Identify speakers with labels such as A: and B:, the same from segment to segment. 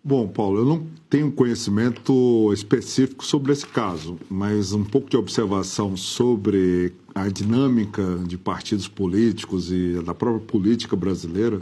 A: Bom, Paulo, eu não tenho conhecimento específico sobre esse caso, mas um pouco de observação sobre a dinâmica de partidos políticos e da própria política brasileira.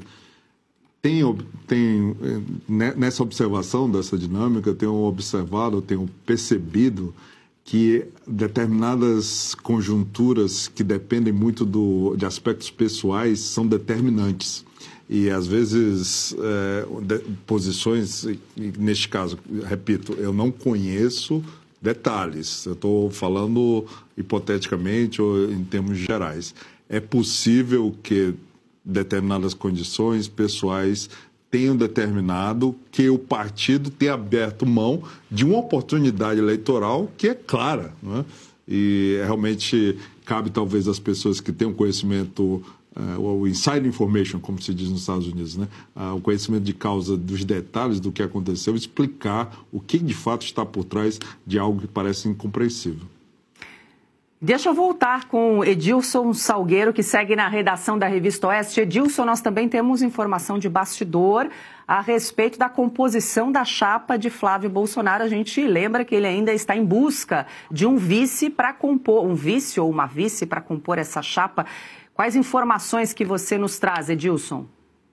A: Nessa observação dessa dinâmica, tenho percebido que determinadas conjunturas que dependem muito de aspectos pessoais são determinantes. E, às vezes, posições, neste caso, repito, eu não conheço detalhes, eu estou falando hipoteticamente ou em termos gerais. É possível que determinadas condições pessoais tenham determinado que o partido tenha aberto mão de uma oportunidade eleitoral que é clara, não é? E realmente cabe talvez às pessoas que têm um conhecimento, o inside information, como se diz nos Estados Unidos, né? O conhecimento de causa dos detalhes do que aconteceu, explicar o que de fato está por trás de algo que parece incompreensível.
B: Deixa eu voltar com Edilson Salgueiro, que segue na redação da Revista Oeste. Edilson, nós também temos informação de bastidor a respeito da composição da chapa de Flávio Bolsonaro. A gente lembra que ele ainda está em busca de um vice para compor, um vice ou uma vice para compor essa chapa. Quais informações que você nos traz, Edilson?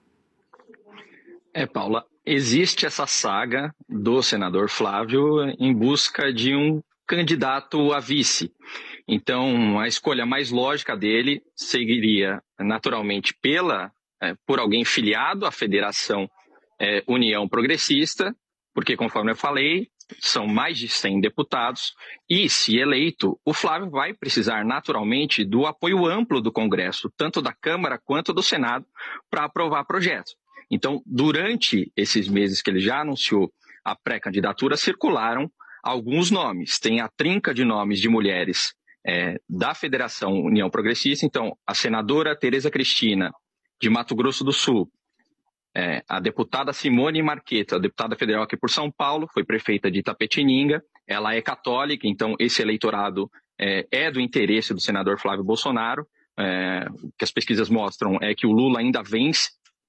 C: Paula, existe essa saga do senador Flávio em busca de um candidato a vice. Então, a escolha mais lógica dele seguiria, naturalmente, por alguém filiado à Federação União Progressista, porque, conforme eu falei, são mais de 100 deputados, e, se eleito, o Flávio vai precisar, naturalmente, do apoio amplo do Congresso, tanto da Câmara quanto do Senado, para aprovar projetos. Então, durante esses meses que ele já anunciou a pré-candidatura, circularam alguns nomes. Tem a trinca de nomes de mulheres da Federação União Progressista. Então, a senadora Tereza Cristina, de Mato Grosso do Sul, a deputada Simone Marqueta, a deputada federal aqui por São Paulo, foi prefeita de Itapetininga, ela é católica, então esse eleitorado é do interesse do senador Flávio Bolsonaro. O que as pesquisas mostram é que o Lula ainda vence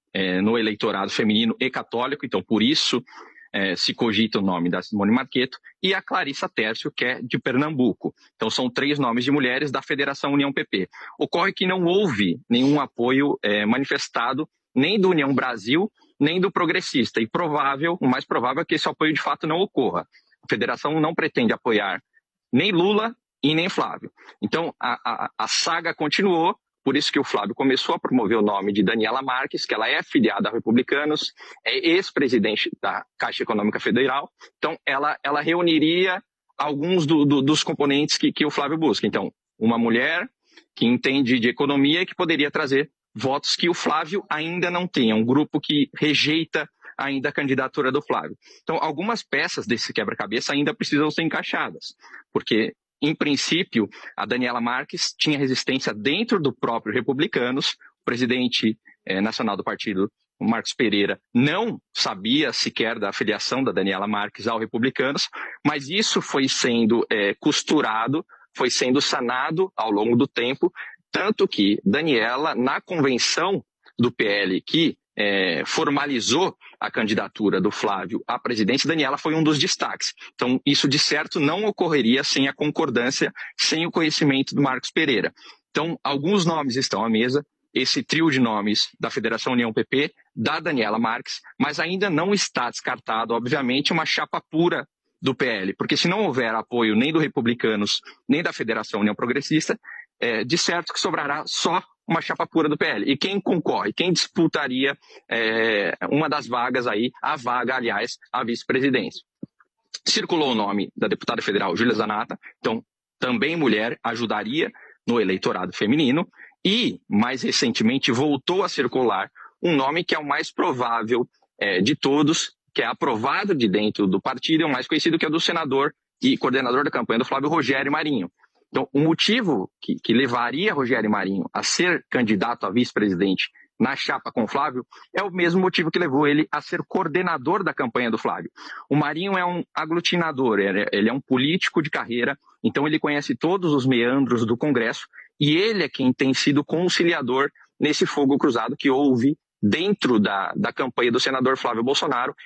C: no eleitorado feminino e católico, então por isso se cogita o nome da Simone Marqueta, e a Clarissa Tércio, que é de Pernambuco. Então são 3 nomes de mulheres da Federação União PP. Ocorre que não houve nenhum apoio manifestado nem do União Brasil, nem do Progressista, e o mais provável é que esse apoio de fato não ocorra. A federação não pretende apoiar nem Lula e nem Flávio. Então a saga continuou. Por isso que o Flávio começou a promover o nome de Daniela Marques, que ela é filiada a Republicanos, é ex-presidente da Caixa Econômica Federal. Então, ela reuniria alguns dos componentes que o Flávio busca. Então, uma mulher que entende de economia e que poderia trazer votos que o Flávio ainda não tem. É um grupo que rejeita ainda a candidatura do Flávio. Então, algumas peças desse quebra-cabeça ainda precisam ser encaixadas, porque em princípio, a Daniela Marques tinha resistência dentro do próprio Republicanos. O presidente nacional do partido, o Marcos Pereira, não sabia sequer da afiliação da Daniela Marques ao Republicanos, mas isso foi sendo costurado, foi sendo sanado ao longo do tempo, tanto que Daniela, na convenção do PL, que formalizou a candidatura do Flávio à presidência, Daniela foi um dos destaques. Então, isso de certo não ocorreria sem a concordância, sem o conhecimento do Marcos Pereira. Então, alguns nomes estão à mesa, esse trio de nomes da Federação União PP, da Daniela Marques, mas ainda não está descartado, obviamente, uma chapa pura do PL, porque se não houver apoio nem do Republicanos, nem da Federação União Progressista, de certo que sobrará só uma chapa pura do PL. E quem concorre? Quem disputaria uma das vagas aí, a vaga, aliás, à vice-presidência? Circulou o nome da deputada federal Júlia Zanata, então também mulher, ajudaria no eleitorado feminino, e mais recentemente voltou a circular um nome que é o mais provável de todos, que é aprovado de dentro do partido, é o mais conhecido, que é do senador e coordenador da campanha do Flávio, Rogério Marinho. Então, o motivo que levaria Rogério Marinho a ser candidato a vice-presidente na chapa com o Flávio é o mesmo motivo que levou ele a ser coordenador da campanha do Flávio. O Marinho é um aglutinador, ele é um político de carreira, então ele conhece todos os meandros do Congresso e ele é quem tem sido conciliador nesse fogo cruzado que houve dentro da campanha do senador Flávio Bolsonaro